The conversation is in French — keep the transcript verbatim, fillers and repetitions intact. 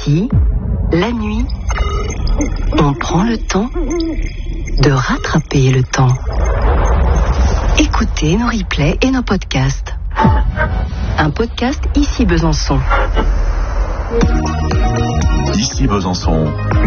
Ici, la nuit, on prend le temps de rattraper le temps. Écoutez nos replays et nos podcasts. Un podcast Ici Besançon. Ici Besançon.